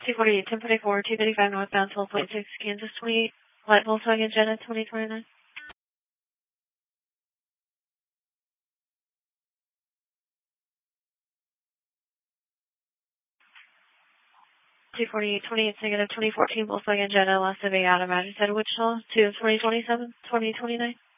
248, 1044, 255 northbound, 12.6, Kansas 28, light Volkswagen Jetta 2029. 248, 28, negative 2014 Volkswagen Jetta, last of 8 out of Magic Wichita to 2027, 2029.